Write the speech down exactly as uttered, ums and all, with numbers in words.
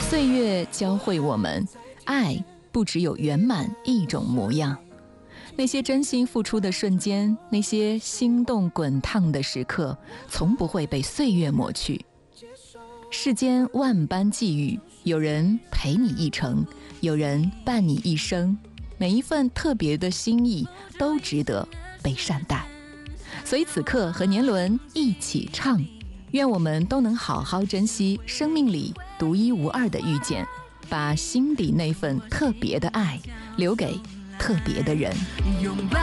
岁月教会我们，爱不只有圆满一种模样。那些真心付出的瞬间，那些心动滚烫的时刻，从不会被岁月抹去。世间万般际遇，有人陪你一程，有人伴你一生，每一份特别的心意都值得被善待。所以此刻和年轮一起唱，愿我们都能好好珍惜生命里独一无二的遇见，把心底那份特别的爱留给特别的人。